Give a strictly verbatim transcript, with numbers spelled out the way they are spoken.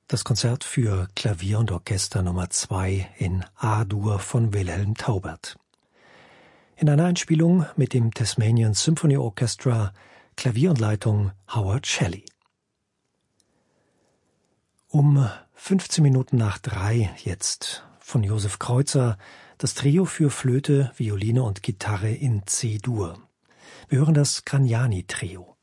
Das Konzert für Klavier und Orchester Nummer zwei in A-Dur von Wilhelm Taubert. In einer Einspielung mit dem Tasmanian Symphony Orchestra, Klavier und Leitung Howard Shelley. Um fünfzehn Minuten nach drei jetzt von Josef Kreutzer das Trio für Flöte, Violine und Gitarre in C-Dur. Wir hören das Grignani-Trio.